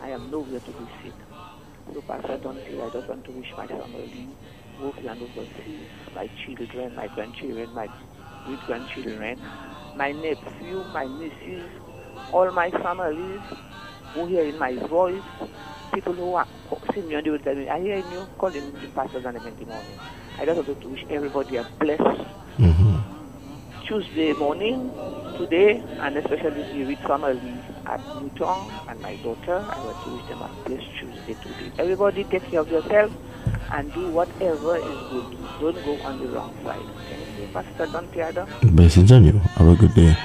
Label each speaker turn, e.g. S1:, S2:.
S1: I am nowhere to be seen. So, Pastor Dante, I just want to wish my family, over and overseas, my children, my grandchildren, my great-grandchildren, my nephew, my nieces, all my families who hearing my voice, people who are seeing me on the road, tell me, I hear you calling the pastors and them in the morning. I just want to wish everybody a blessed Tuesday morning today, and especially the rich family at Newton and my daughter. I want to wish them a blessed Tuesday today. Everybody take care of yourself and do whatever is good. Don't go on the wrong side. Thank you, Pastor Don Piada.
S2: Blessings on you. Have a good day.